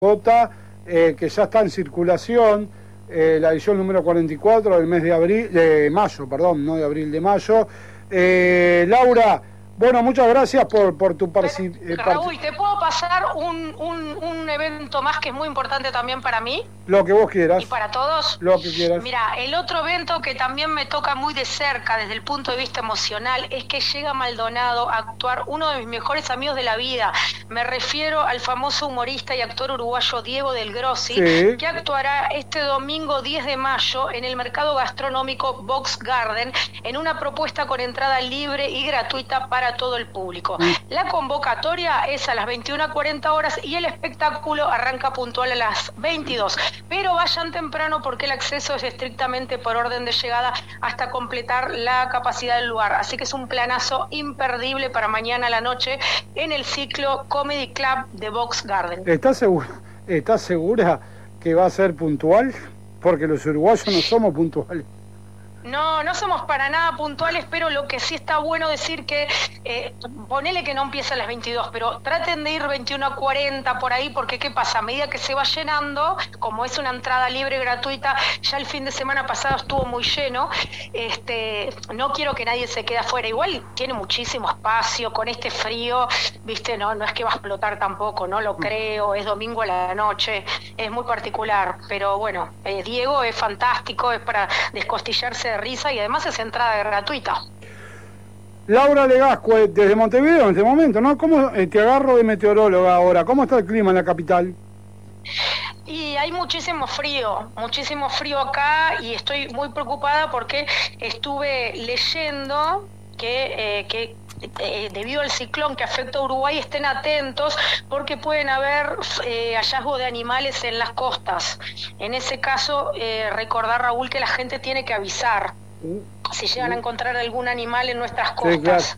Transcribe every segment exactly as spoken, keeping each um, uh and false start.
Gota, eh, que ya está en circulación, eh, la edición número cuarenta y cuatro del mes de abril, de mayo, perdón, no de abril, de mayo. Eh, Laura, bueno, muchas gracias por, por tu participación. Eh, Raúl, ¿te puedo pasar un, un, un evento más que es muy importante también para mí? Lo que vos quieras. ¿Y para todos? Lo que quieras. Mira, el otro evento que también me toca muy de cerca desde el punto de vista emocional es que llega Maldonado a actuar uno de mis mejores amigos de la vida. Me refiero al famoso humorista y actor uruguayo Diego Del Grossi, sí, que actuará este domingo diez de mayo en el mercado gastronómico Box Garden en una propuesta con entrada libre y gratuita para todo el público. La convocatoria es a las veintiuna cuarenta horas y el espectáculo arranca puntual a las veintidós. Pero vayan temprano porque el acceso es estrictamente por orden de llegada hasta completar la capacidad del lugar. Así que es un planazo imperdible para mañana a la noche en el ciclo Comedy Club de Box Garden. ¿Estás segura, ¿Estás segura que va a ser puntual? Porque los uruguayos no somos puntuales. No, no somos para nada puntuales, pero lo que sí está bueno decir que, eh, ponele que no empieza a las veintidós, pero traten de ir veintiuna cuarenta por ahí, porque ¿qué pasa? A medida que se va llenando, como es una entrada libre y gratuita, ya el fin de semana pasado estuvo muy lleno, este, no quiero que nadie se quede afuera. Igual tiene muchísimo espacio, con este frío, viste, no, no es que va a explotar tampoco, no lo creo, es domingo a la noche, es muy particular, pero bueno, eh, Diego es fantástico, es para descostillarse de risa y además es entrada gratuita. Laura Legascue, desde Montevideo en este momento, ¿no? ¿Cómo eh, te agarro de meteoróloga ahora? ¿Cómo está el clima en la capital? Y hay muchísimo frío, muchísimo frío acá y estoy muy preocupada porque estuve leyendo que, eh, que eh, debido al ciclón que afecta a Uruguay estén atentos porque pueden haber eh, hallazgos de animales en las costas. En ese caso, eh, recordar, Raúl, que la gente tiene que avisar si llegan a encontrar algún animal en nuestras costas. Sí, claro.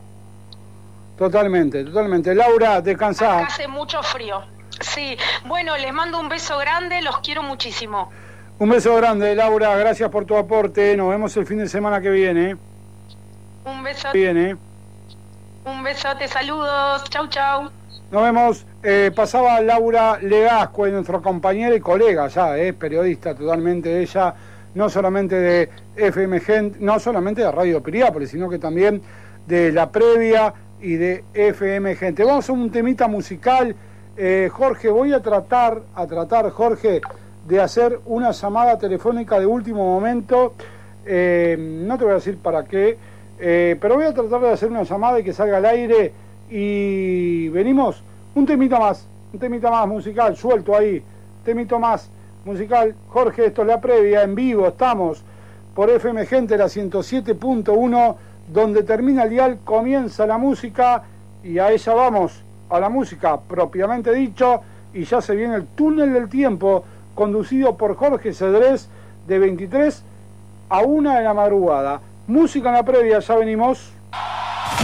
Totalmente, totalmente. Laura, descansá. Acá hace mucho frío. Sí, bueno, les mando un beso grande, los quiero muchísimo. Un beso grande, Laura, gracias por tu aporte. Nos vemos el fin de semana que viene. Un beso. Viene. Un besote, saludos, chau chau. Nos vemos, eh, pasaba Laura Legascue, nuestra compañera y colega ya, eh, periodista totalmente ella, no solamente de F M Gente, no solamente de Radio Piriápolis, sino que también de La Previa y de F M Gente. Vamos a un temita musical, eh, Jorge, voy a tratar, a tratar, Jorge, de hacer una llamada telefónica de último momento, eh, no te voy a decir para qué, Eh, pero voy a tratar de hacer una llamada y que salga al aire y venimos, un temita más, un temita más musical, suelto ahí, temito más musical. Jorge, esto es La Previa, en vivo, estamos por F M Gente, la ciento siete punto uno, donde termina el dial, comienza la música y a ella vamos, a la música propiamente dicho, y ya se viene el túnel del tiempo, conducido por Jorge Cedrés, de veintitrés a una de la madrugada. Música en La Previa, ya venimos.